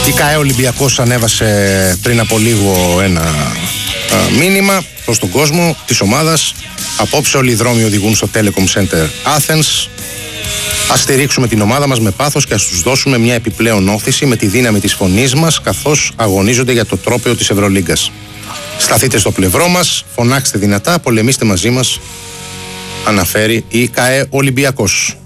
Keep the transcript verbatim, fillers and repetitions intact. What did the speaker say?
Η ΚΑΕ Ολυμπιακός ανέβασε πριν από λίγο ένα α, μήνυμα προς τον κόσμο της ομάδας. Απόψε όλοι οι δρόμοι οδηγούν στο Telecom Center Athens. Ας στηρίξουμε την ομάδα μας με πάθος και ας τους δώσουμε μια επιπλέον όθηση με τη δύναμη της φωνής μας, καθώς αγωνίζονται για το τρόπαιο της Ευρωλίγκας. Σταθείτε στο πλευρό μας, φωνάξτε δυνατά, πολεμήστε μαζί μας, αναφέρει η ΚΑΕ Ολυμπιακός.